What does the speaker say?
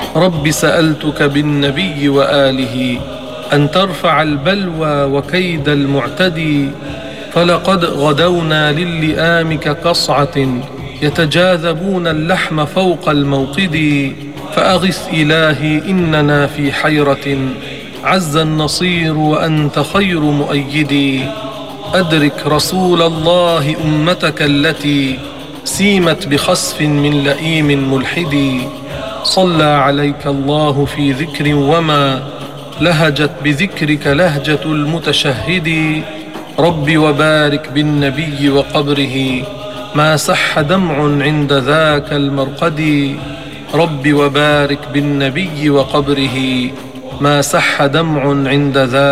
رب سألتك بالنبي وآله أن ترفع البلوى وكيد المعتدي، فلقد غدونا للئام كقصعة يتجاذبون اللحم فوق الموقد. فأغث إلهي إننا في حيرة، عز النصير وأنت خير مؤيدي. أدرك رسول الله أمتك التي سيمت بخسف من لئيم ملحد. صلى عليك الله في ذكر وما لهجت بذكرك لهجة المتشهد. رب وبارك بالنبي وقبره، ما سح دمع عند ذاك المرقد. رب وبارك بالنبي وقبره، ما سح دمع عند ذاك